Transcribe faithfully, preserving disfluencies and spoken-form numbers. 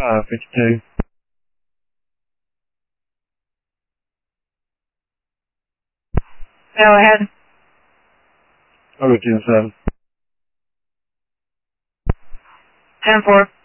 Uh, fifty-two. Go ahead. I'll go two and seven. ten four.